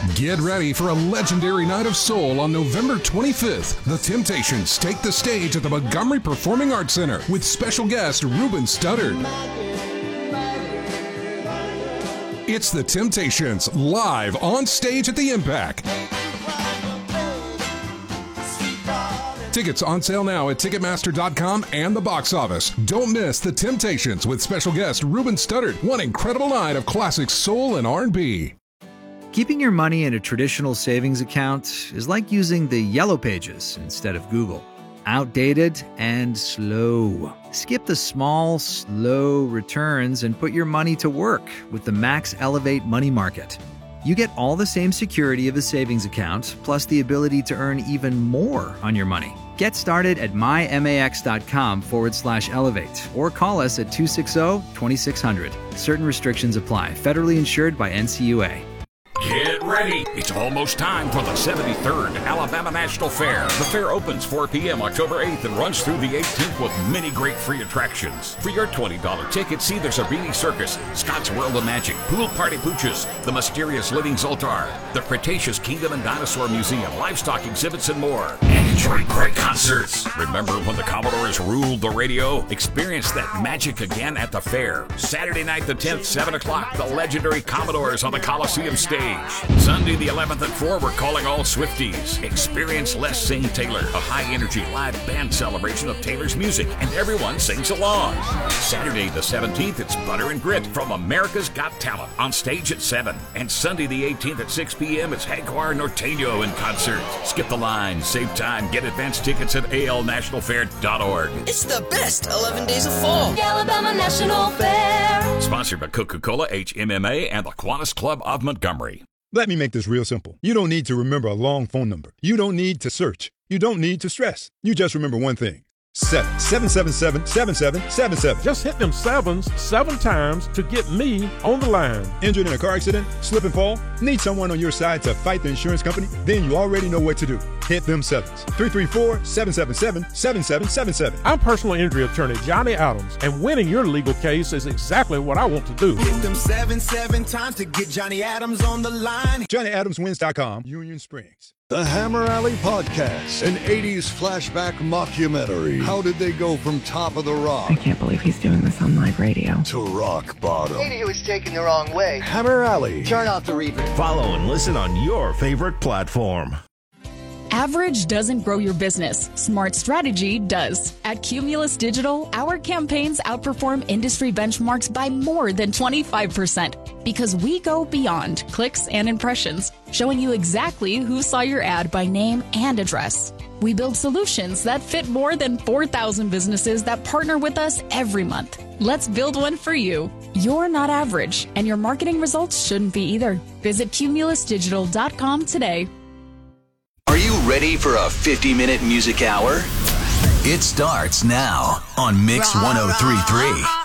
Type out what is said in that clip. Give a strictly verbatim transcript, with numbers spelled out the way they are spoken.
Get ready for a legendary night of soul on November twenty-fifth. The Temptations take the stage at the Montgomery Performing Arts Center with special guest Ruben Studdard. It's the Temptations live on stage at the Impact. Tickets on sale now at Ticketmaster dot com and the box office. Don't miss the Temptations with special guest Ruben Studdard. One incredible night of classic soul and R and B. Keeping your money in a traditional savings account is like using the Yellow Pages instead of Google. Outdated and slow. Skip the small, slow returns and put your money to work with the Max Elevate Money Market. You get all the same security of a savings account, plus the ability to earn even more on your money. Get started at mymax.com forward slash elevate or call us at two six zero, two six zero zero. Certain restrictions apply. Federally insured by N C U A. Get ready! It's almost time for the seventy-third Alabama National Fair. The fair opens four p.m. October eighth and runs through the eighteenth with many great free attractions. For your twenty dollars ticket, see the Zerbini Circus, Scott's World of Magic, Pool Party Pooches, the Mysterious Living Zoltar, the Cretaceous Kingdom and Dinosaur Museum, livestock exhibits, and more. And enjoy great concerts. Remember when the Commodores ruled the radio? Experience that magic again at the fair. Saturday night the tenth, seven o'clock, the legendary Commodores on the Coliseum stage. Sunday the eleventh at four, we're calling all Swifties. Experience Les Sing Taylor, a high-energy live band celebration of Taylor's music, and everyone sings along. Saturday the seventeenth, it's Butter and Grit from America's Got Talent on stage at seven. And Sunday the eighteenth at six p.m., it's Jaguar Norteño in concert. Skip the line, save time, get advance tickets at A L national fair dot org. It's the best eleven days of fall. The Alabama National Fair. Sponsored by Coca-Cola, H M M A, and the Kiwanis Club of Montgomery. Let me make this real simple. You don't need to remember a long phone number. You don't need to search. You don't need to stress. You just remember one thing. Seven. Seven, seven, seven, seven, seven, seven, seven. Just hit them sevens seven times to get me on the line. Injured in a car accident? Slip and fall? Need someone on your side to fight the insurance company? Then you already know what to do. Hit them sevens. three three four, seven seven seven, seven seven seven seven. I'm personal injury attorney Johnny Adams, and winning your legal case is exactly what I want to do. Hit them seven, seven times to get Johnny Adams on the line. Johnny Adams Wins dot com, Union Springs. The Hammer Alley Podcast, an eighties flashback mockumentary. How did they go from Top of the Rock? I can't believe he's doing this on live radio. To rock bottom. Maybe he was taken the wrong way. Hammer Alley. Turn off the reverb. Follow and listen on your favorite platform. Average doesn't grow your business. Smart strategy does. At Cumulus Digital, our campaigns outperform industry benchmarks by more than twenty-five percent because we go beyond clicks and impressions, showing you exactly who saw your ad by name and address. We build solutions that fit more than four thousand businesses that partner with us every month. Let's build one for you. You're not average, and your marketing results shouldn't be either. Visit cumulus digital dot com today. Are you ready for a fifty-minute music hour? It starts now on Mix one oh three point three.